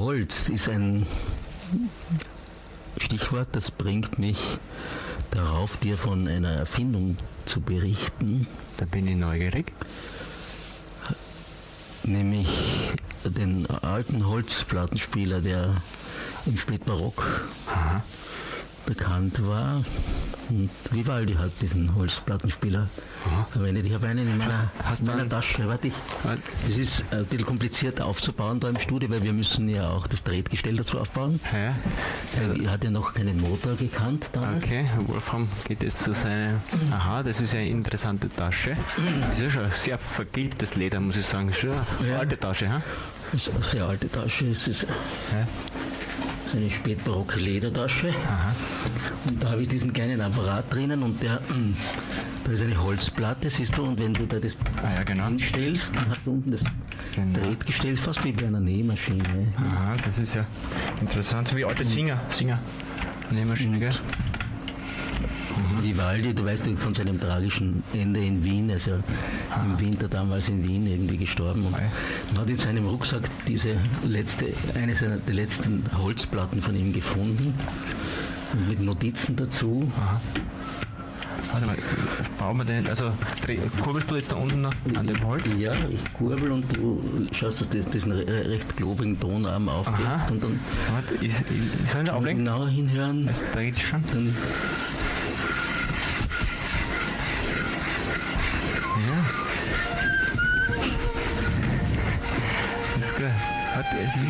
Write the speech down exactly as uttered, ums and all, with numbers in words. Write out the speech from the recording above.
Holz ist ein Stichwort, das bringt mich darauf, dir von einer Erfindung zu berichten. Da bin ich neugierig. Nämlich den alten Holzplattenspieler, der im Spätbarock Aha. bekannt war. Und Vivaldi hat diesen Holzplattenspieler Aha. verwendet. Ich habe einen in meiner, Hast- hast in du meiner einen? Tasche. Warte, ich, Warte. das ist ein bisschen komplizierter aufzubauen da im Studio, weil wir müssen ja auch das Drehgestell dazu aufbauen. Ja. Er hat ja noch keinen Motor gekannt damals. Okay, Wolfram geht jetzt zu seinem. Aha, das ist eine interessante Tasche. Das ist ja schon sehr vergilbtes Leder, muss ich sagen. Schon eine Ja. alte Tasche, ha? Das ist eine sehr alte Tasche. Es ist Ja. eine spätbarocke Ledertasche. Aha. Und da habe ich diesen kleinen Apparat drinnen und der, mm, da ist eine Holzplatte, siehst du, und wenn du da das Ah ja, genau. hinstellst, dann hat du unten das Genau. Drehgestell, fast wie bei einer Nähmaschine. Aha, das ist ja interessant. Wie alte Singer, Singer. Nähmaschine, gell? Vivaldi, du weißt ja von seinem tragischen Ende in Wien, er ist ja im Winter damals in Wien irgendwie gestorben und Ei. man hat in seinem Rucksack diese letzte, eine seiner der letzten Holzplatten von ihm gefunden, mit Notizen dazu. Warte mal, bauen wir den, also dreh- kurbelst du jetzt da unten noch an dem Holz? Ja, ich kurbel und du schaust, dass du diesen re- recht klobigen Tonarm auflegst Aha. und dann Warte, ich, ich, soll ich da auflegen? genau hinhören. Das dreht sich schon. Dann Ja. Das ist gut. Warte,